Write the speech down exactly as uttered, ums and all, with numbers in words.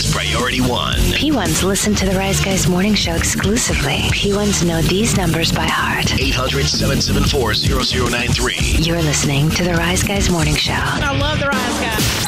is Priority One. P ones listen to the Rise Guys Morning Show exclusively. P ones know these numbers by heart. eight hundred, seven seven four, zero zero nine three. You're listening to the Rise Guys Morning Show. I love the Rise Guys.